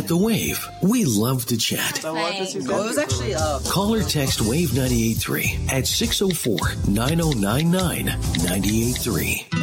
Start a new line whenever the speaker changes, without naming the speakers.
At The Wave, we love to chat.
It was actually
Call or text Wave 98.3 at 604-9099-98.3.